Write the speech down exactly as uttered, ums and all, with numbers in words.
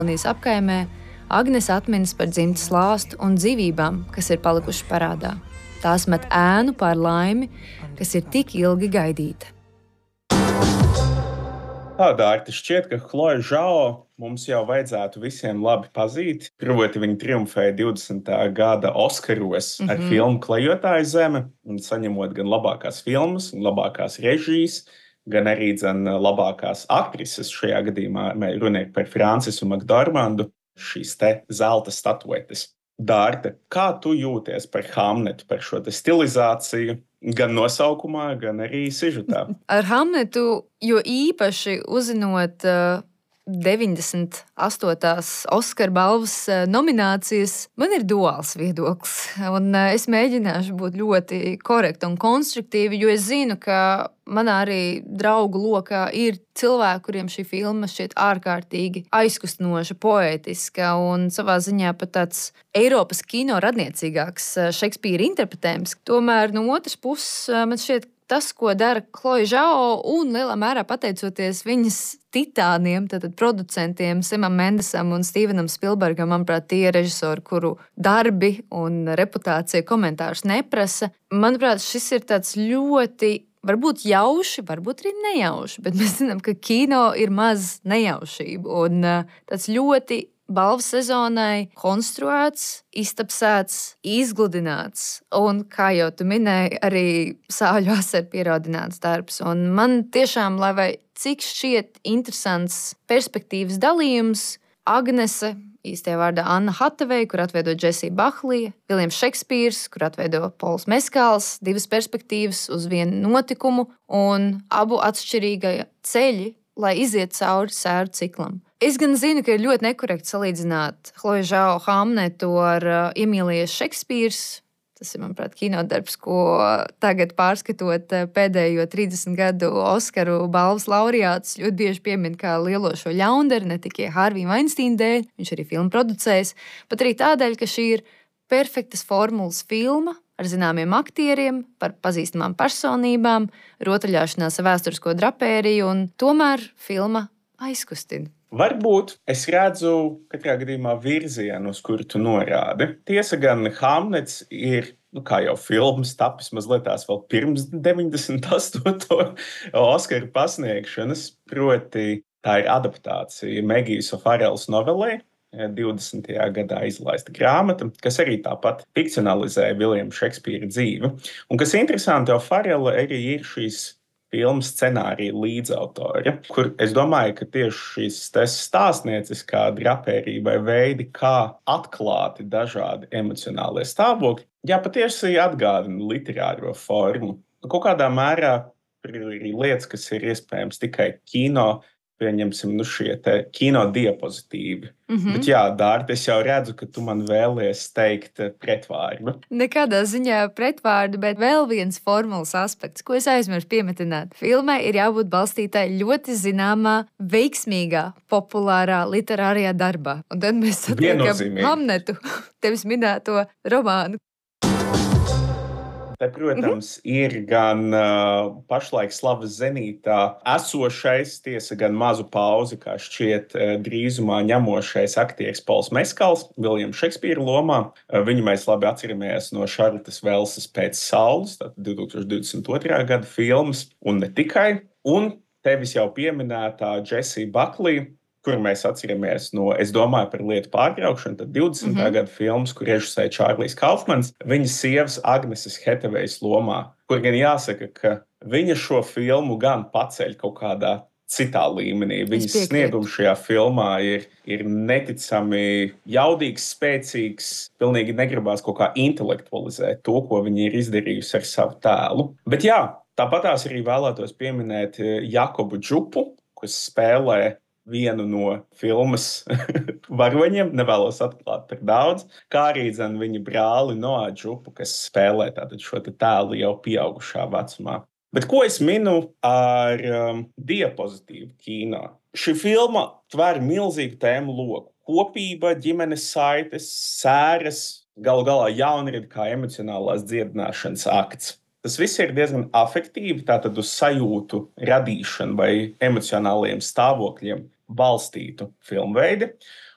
Unijas apkaimē Agnes atminas par dzimtas lāstu un dzīvībām, kas ir palikušas parādā. Tās met ēnu pār laimi, kas ir tik ilgi gaidīta. Tā, Dārta, šķiet, ka Chloe Zhao mums jau vajadzētu visiem labi pazīt. Proti, viņa triumfēja divdesmitā gada Oskaros mm -hmm. ar filmu Klejotāja zeme, un saņemot gan labākās filmas, gan labākās režijas, gan arī dzen, labākās aktrises. Šajā gadījumā runa par Francisu Makdormandu, šīs te zelta statuetes. Dārta, kā tu jūties par Hamnetu, par šo stilizāciju, gan nosaukumā, gan arī sižetā? Ar Hamnetu, jo īpaši uzzinot uh, deviņdesmit astotās Oskara balvas nominācijas, man ir duāls viedoklis. Un uh, es mēģināšu būt ļoti korekta un konstruktīva, jo es zinu, ka manā arī draugu lokā ir cilvēki, kuriem šī filma šķiet ārkārtīgi aizkustinoša, poētiska un savā ziņā pat tāds Eiropas kino radniecīgāks Šekspīra interpretējums. Tomēr no otras puses man šķiet, tas, ko dara Chloe Zhao, un lielā mērā pateicoties viņas titāniem, tātad producentiem Simam Mendesam un Stevenam Spielbergam, manuprāt, tie režisori, kuru darbi un reputācija komentārus neprasa. Manuprāt, šis ir tāds ļoti varbūt jauši, varbūt arī nejauši, bet mēs zinām, ka kino ir maz nejaušību un tāds ļoti balvu sezonai konstruēts, iztapsēts, izgludināts un, kā jau tu minēji, arī sāļu asaru pierādināts darbs. Un man tiešām, lai vai cik šķiet interesants perspektīvas dalījums, Agnese, īstajā vārdā Anna Hathaway, kur atveido Džesija Bahlija, Viljams Šekspīrs, kur atveido Pols Meskals, divas perspektīvas uz vienu notikumu un abu atšķirīga ceļi, lai iziet cauri sēru ciklam. Es gan zinu, ka ir ļoti nekorekti salīdzināt Chloe Zhao Hamnetu ar uh, Emīlijas Šekspīrs. Tas ir, manuprāt, kinodarbs, ko tagad pārskatot pēdējo trīsdesmit gadu Oskaru balvas laureātus ļoti bieži piemin kā lielo šo ļaundari, ne tikai Harvija Vainsteina dēļ, viņš arī filmu producējis, bet arī tādēļ, ka šī ir perfektas formulas filma ar zināmiem aktieriem, par pazīstamām personībām, rotaļāšanās ar vēsturisko drapēriju, un tomēr filma aizkustina. Varbūt es redzu katrā gadījumā virzienu, uz kuru tu norādi. Tiesa gan Hamnets ir, nu, kā jau filmas tapis mazliet tās vēl pirms deviņdesmit astoto Oskaru pasniegšanas, proti tā ir adaptācija Megijas O'Farrellas novelē, divdesmitajā gadā izlaista grāmata, kas arī tāpat fikcionalizēja Viljama Šekspīra dzīvi. Un kas interesanti, O'Farrella arī ir šīs filmas scenārija līdzautore, kur es domāju, ka tieši šīs stāstnieciskā drapērija vai veidi, kā atklāti dažādi emocionālie stāvokļi, jā, patiesi atgādina literāro formu. Kaut kādā mērā ir arī lietas, kas ir iespējams tikai kino, pieņemsim, nu šie te kino diapozitīvi. Mm-hmm. Bet jā, Dārta, es jau redzu, ka tu man vēlies teikt pretvārdu. Nekādā ziņā pretvārdu, bet vēl viens formulas aspekts, ko es aizmirsu piemetināt. Filmai ir jābūt balstītai ļoti zināmā, veiksmīgā, populārā literārajā darbā. Un tad mēs satiekam Hamnetu, tevis minēto romānu. Te, protams, mm-hmm. ir gan uh, pašlaik slavas zenītā esošais, tiesa gan mazu pauzi, kā šķiet uh, drīzumā ņemošais aktieris Pols Meskals, Viljama Šekspīra lomā. Uh, viņu mēs labi atceramies no Šarlotes Velsas Pēc saules, tātad divtūkstoš divdesmit otrā gada filmas, un ne tikai. Un tevis jau pieminētā Džesija Bahlija, kur mēs atceramies no, es domāju, par lietu pārtraukšanu, tad divdesmitā Mm-hmm. gada filmas, kur režisēja Čārlijs Kaufmans, viņas sievas Agneses Hathaway's lomā, kur gan jāsaka, ka viņa šo filmu gan paceļ kaut kādā citā līmenī. Viņas sniegums šajā filmā ir, ir neticami jaudīgs, spēcīgs, pilnīgi negribās kaut kā intelektualizēt to, ko viņa ir izdarījusi ar savu tēlu. Bet jā, tāpatās arī vēlētos pieminēt Jakobu Džupu, kas spēlē vienu no filmas varoņiem, nevēlos atklāt par daudz, kā arī dzen viņa brāli Noā Džupu, kas spēlē tātad šo te tēlu jau pieaugušā vecumā. Bet ko es minu ar um, diapozitīvu kino? Šī filma tver milzīgu tēmu loku. Kopība, ģimenes saites, sēras, galu galā jaunradi kā emocionālās dziedināšanas akts. Tas viss ir diezgan afektīvi, tātad uz sajūtu radīšanu vai emocionāliem stāvokļiem balstītu filmveidi.